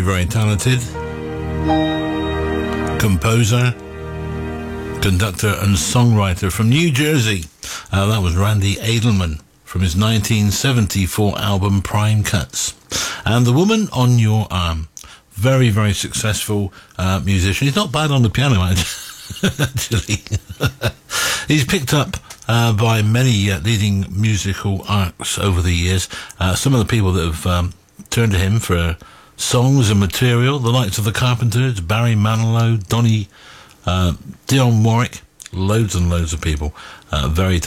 very talented composer, conductor and songwriter from New Jersey. That was Randy Edelman from his 1974 album Prime Cuts. And The Woman on Your Arm. Very, very successful musician. He's not bad on the piano, actually. He's picked up by many leading musical acts over the years. Some of the people that have turned to him for songs and material, the likes of the Carpenters, Barry Manilow, Dionne Warwick, loads and loads of people. Very